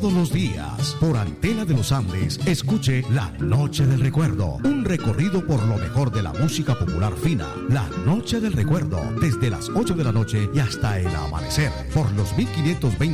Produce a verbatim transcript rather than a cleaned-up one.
Todos los días, por Antena de los Andes, escuche La Noche del Recuerdo, un recorrido por lo mejor de la música popular fina. La Noche del Recuerdo, desde las ocho de la noche y hasta el amanecer, por los mil quinientos veinte